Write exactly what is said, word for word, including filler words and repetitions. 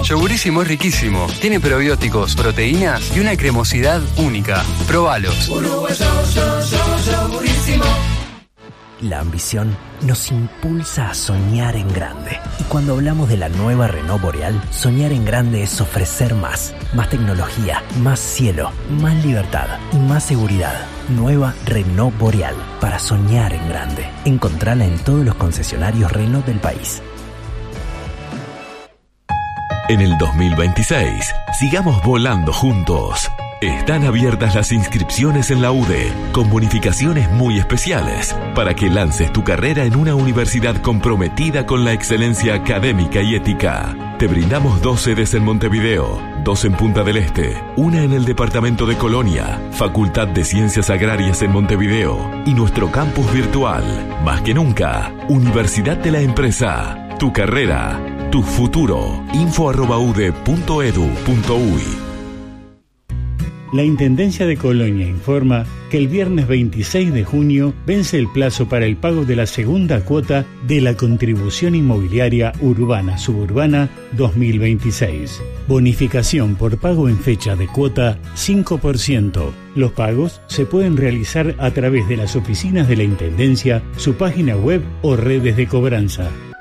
Yogurísimo es riquísimo. Tiene probióticos, proteínas y una cremosidad única. Probalos. Uruguayo, yo, yo, yogurísimo. La ambición nos impulsa a soñar en grande. Y cuando hablamos de la nueva Renault Boreal, soñar en grande es ofrecer más. Más tecnología, más cielo, más libertad y más seguridad. Nueva Renault Boreal, para soñar en grande. Encontrala en todos los concesionarios Renault del país. En el dos mil veintiséis, sigamos volando juntos. Están abiertas las inscripciones en la U D E, con bonificaciones muy especiales, para que lances tu carrera en una universidad comprometida con la excelencia académica y ética. Te brindamos dos sedes en Montevideo, dos en Punta del Este, una en el departamento de Colonia, Facultad de Ciencias Agrarias en Montevideo y nuestro campus virtual. Más que nunca, Universidad de la Empresa. Tu carrera, tu futuro. info arroba u d e punto edu punto u y. La Intendencia de Colonia informa que el viernes veintiséis de junio vence el plazo para el pago de la segunda cuota de la Contribución Inmobiliaria Urbana Suburbana dos mil veintiséis. Bonificación por pago en fecha de cuota cinco por ciento. Los pagos se pueden realizar a través de las oficinas de la Intendencia, su página web o redes de cobranza.